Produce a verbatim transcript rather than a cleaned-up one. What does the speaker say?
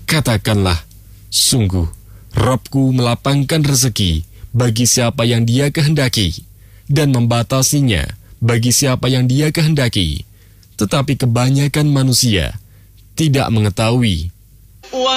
Katakanlah, sungguh, Rabbku melapangkan rezeki bagi siapa yang Dia kehendaki, dan membatasinya bagi siapa yang Dia kehendaki. Tetapi kebanyakan manusia tidak mengetahui.